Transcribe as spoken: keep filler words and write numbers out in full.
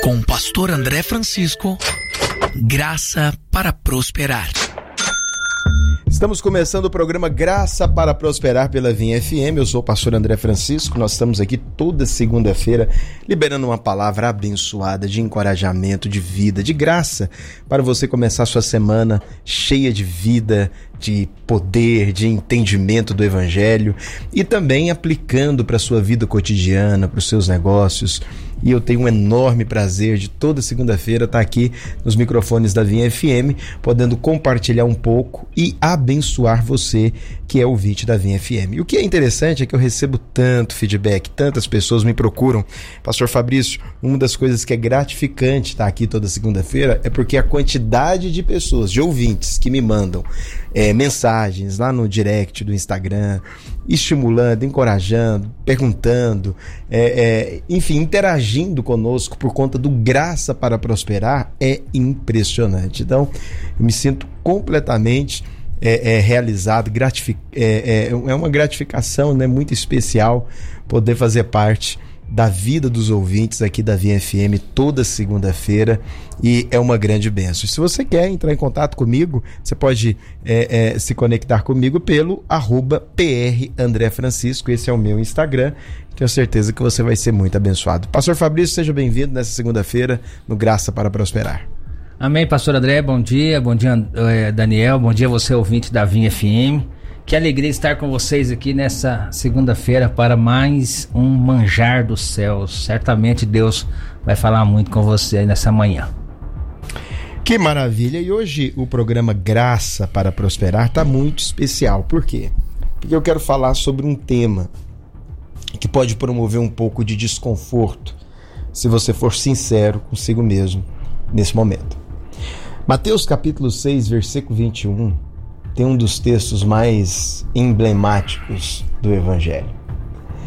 Com o pastor André Francisco, Graça para Prosperar. Estamos começando o programa Graça para Prosperar pela Vinha F M. Eu sou o pastor André Francisco. Nós estamos aqui toda segunda-feira liberando uma palavra abençoada de encorajamento, de vida, de graça para você começar a sua semana cheia de vida, de poder, de entendimento do Evangelho e também aplicando para a sua vida cotidiana, para os seus negócios. E eu tenho um enorme prazer de toda segunda-feira estar aqui nos microfones da Vinha F M, podendo compartilhar um pouco e abençoar você que é ouvinte da Vinha F M. E o que é interessante é que eu recebo tanto feedback, tantas pessoas me procuram. Pastor Fabrício, uma das coisas que é gratificante estar aqui toda segunda-feira é porque a quantidade de pessoas, de ouvintes que me mandam é, mensagens lá no direct do Instagram, estimulando, encorajando, perguntando, é, é, enfim, interagindo conosco por conta do Graça para Prosperar é impressionante. Então, eu me sinto completamente é, é, realizado, gratific, é, é, é uma gratificação, né, muito especial poder fazer parte da vida dos ouvintes aqui da Vinha F M toda segunda-feira, e é uma grande bênção. Se você quer entrar em contato comigo, você pode é, é, se conectar comigo pelo arroba P R André Francisco. Esse é o meu Instagram. Tenho certeza que você vai ser muito abençoado. Pastor Fabrício, seja bem-vindo nessa segunda-feira no Graça para Prosperar. Amém, pastor André, bom dia, bom dia Daniel, bom dia você ouvinte da Vinha F M. Que alegria estar com vocês aqui nessa segunda-feira para mais um manjar dos céus. Certamente Deus vai falar muito com você nessa manhã. Que maravilha! E hoje o programa Graça para Prosperar está muito especial. Por quê? Porque eu quero falar sobre um tema que pode promover um pouco de desconforto se você for sincero consigo mesmo nesse momento. Mateus capítulo seis, versículo vinte e um tem um dos textos mais emblemáticos do Evangelho.